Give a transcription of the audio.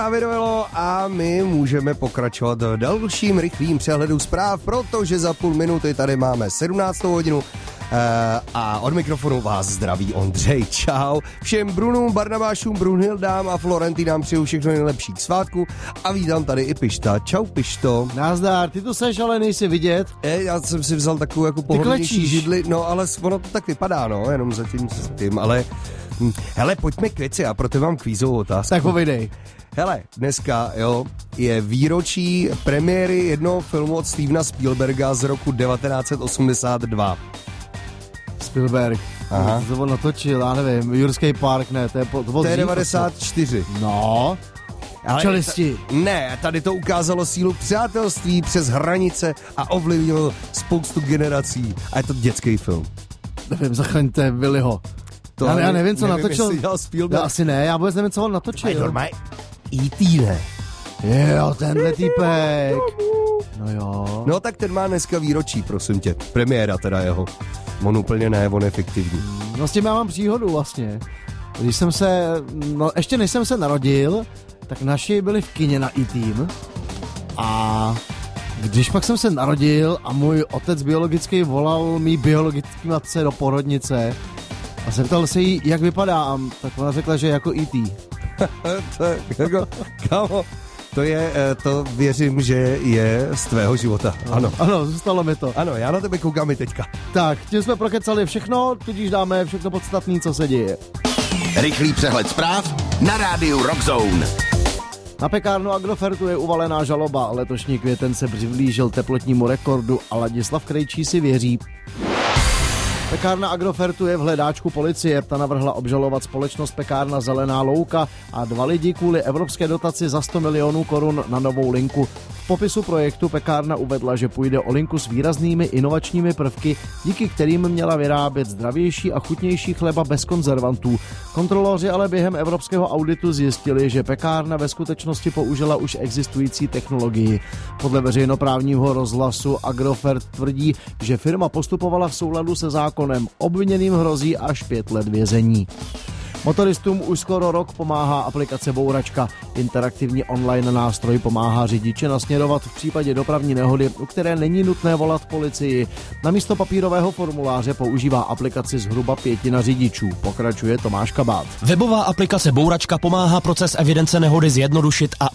Vyrovelo a my můžeme pokračovat v dalším rychlým přehledu zpráv, protože za půl minuty tady máme 17. hodinu a od mikrofonu vás zdraví Ondřej. Čau. Všem Brunům, Barnabášům, Brunhildám a Florentinám přeju všechno nejlepší k svátku a vítám tady i Pišta. Čau Pišto. Nazdar, ty tu seš, ale nejsi vidět. Já jsem si vzal takovou jako pohodlnější židli, no ale ono to tak vypadá, no, jenom zatím s tím, ale hele, pojďme k věci a proto mám kvízovou otázku. Tak povidej. Hele, dneska, jo, je výročí premiéry jednoho filmu od Stevena Spielberga z roku 1982. Spielberg. Aha. To natočil, já nevím, Jurský park, ne, to je 94. No, čelisti. Ne, tady to ukázalo sílu přátelství přes hranice a ovlivnilo spoustu generací. A je to dětský film. Nevím, zachraňte Willyho. Já nevím, co natočil. Spielberg. Asi ne, já vůbec nevím, co on natočil. Normálně E.T. ne. Jo, tenhle týpek. No jo. No tak ten má dneska výročí, prosím tě. Premiéra teda jeho. On úplně ne, on je fiktivní. No s tím já mám příhodu vlastně. Když jsem se, ještě než jsem se narodil, tak naši byli v kině na E-Team a když pak jsem se narodil a můj otec biologický volal mý biologický matce do porodnice a zeptal se jí, jak vypadá, tak ona řekla, že jako E.T. To je jako, kámo, to věřím, že je z tvého života. Ano. Ano, zůstalo mi to. Ano, já na tebe koukám i teďka. Tak, tím jsme prokecali všechno, tudíž dáme všechno podstatné, co se děje. Rychlý přehled zpráv na rádiu Rockzone. Na pekárnu Agrofertu je uvalená žaloba. Letošní květen se přiblížil teplotnímu rekordu a Ladislav Krejčí si věří. Pekárna Agrofertu je v hledáčku policie. Ta navrhla obžalovat společnost Pekárna Zelená louka a 2 lidi kvůli evropské dotaci za 100 milionů korun na novou linku. V popisu projektu pekárna uvedla, že půjde o linku s výraznými inovačními prvky, díky kterým měla vyrábět zdravější a chutnější chleba bez konzervantů. Kontroloři ale během evropského auditu zjistili, že pekárna ve skutečnosti použila už existující technologii. Podle veřejnoprávního rozhlasu Agrofert tvrdí, že firma postupovala v souladu se zákonem. Obviněným hrozí až 5 let vězení. Motoristům už skoro rok pomáhá aplikace Bouračka. Interaktivní online nástroj pomáhá řidiče nasměrovat v případě dopravní nehody, u které není nutné volat policii. Namísto papírového formuláře používá aplikaci zhruba 1/5 řidičů. Pokračuje Tomáš Kabát. Webová aplikace Bouračka pomáhá proces evidence nehody zjednodušit a